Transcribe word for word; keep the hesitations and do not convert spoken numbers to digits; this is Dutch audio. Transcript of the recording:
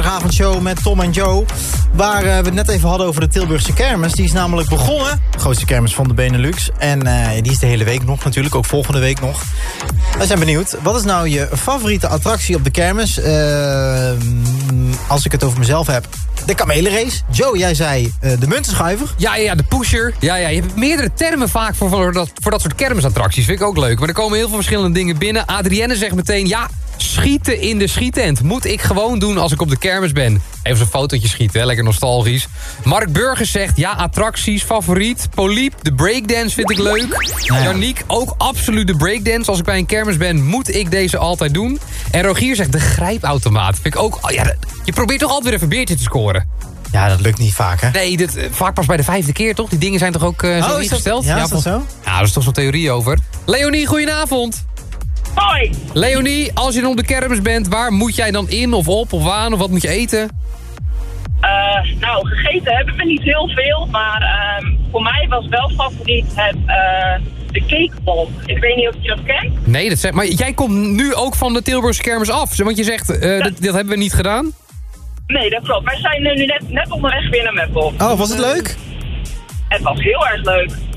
zaterdagavondshow met Tom en Joe. Waar uh, we het net even hadden over de Tilburgse kermis. Die is namelijk begonnen. De grootste kermis van de Benelux. En uh, die is de hele week nog natuurlijk. Ook volgende week nog. We zijn benieuwd. Wat is nou je favoriete attractie op de kermis? Uh, als ik het over mezelf heb. De kamelenrace. Joe, jij zei uh, de muntenschuiver. Ja, ja, de pusher. Ja, ja, je hebt meerdere termen vaak voor, voor, dat, voor dat soort kermisattracties. Vind ik ook leuk. Maar er komen heel veel verschillende dingen binnen. Adrienne zegt meteen, ja, schieten in de schietent. Moet ik gewoon doen als ik op de kermis ben. Even zo'n fotootje schieten, hè? Lekker nostalgisch. Mark Burgers zegt, ja, attracties, favoriet. Poliep, de breakdance vind ik leuk. Ja. Janiek, ook absoluut de breakdance. Als ik bij een kermis ben, moet ik deze altijd doen. En Rogier zegt, de grijpautomaat. Vind ik ook, oh ja, je probeert toch altijd weer even een beertje te scoren. Ja, dat lukt niet vaak, hè? Nee, dit, uh, vaak pas bij de vijfde keer, toch? Die dingen zijn toch ook uh, zo oh, ingesteld? Ja, ja, is dat zo? Ja, er is toch zo'n theorie over. Leonie, goedenavond. Hoi. Leonie, als je dan op de kermis bent, waar moet jij dan in of op of aan? Of wat moet je eten? Uh, nou, gegeten hebben we niet heel veel, maar uh, voor mij was wel favoriet het, uh, de cakeball. Ik weet niet of je dat kent. Nee, dat zeg, maar jij komt nu ook van de Tilburgse kermis af. Want je zegt, uh, ja. dat, dat hebben we niet gedaan? Nee, dat klopt. Wij zijn nu net, net onderweg weer naar Meppel. Oh, was het leuk? Het was heel erg leuk.